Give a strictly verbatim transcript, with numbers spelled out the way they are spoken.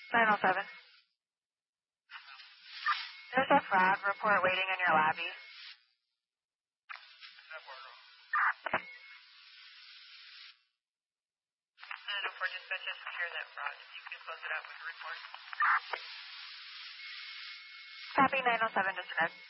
nine oh seven. There's a fraud report waiting in your lobby. nine oh four dispatch has secured that fraud. You can close it out with a report. Copy nine oh seven, disregard.